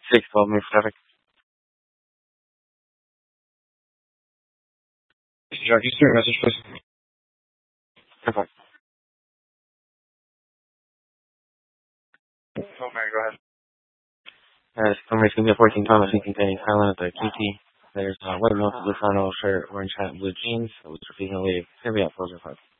612 minutes traffic. Jack, you start message, please. Okay. Okay, go ahead. Somebody's going to be a 14 Thomas and containing Highland at the QT. There's white milk, blue flannel shirt, orange hat, blue jeans. So it's repeating the leave. Here we go, 405.